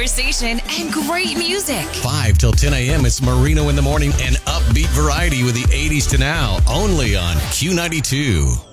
conversation, and great music. 5 till 10 a.m. It's Marino in the Morning and upbeat variety with the 80s to now, only on Q92.